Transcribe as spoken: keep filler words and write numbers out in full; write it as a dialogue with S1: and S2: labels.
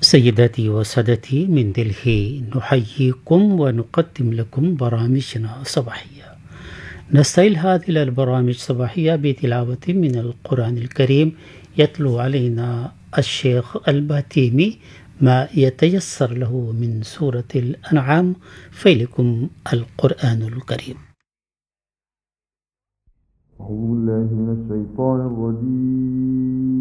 S1: سيداتي وسادتي، من دلهي نحييكم ونقدم لكم برامجنا الصباحية. نستهل هذه البرامج الصباحية بتلاوة من القرآن الكريم، يتلو علينا الشيخ الباتيمي ما يتيسر له من سورة الأنعام. فإليكم القرآن الكريم.
S2: أعوذ بالله من الشيطان الرجيم.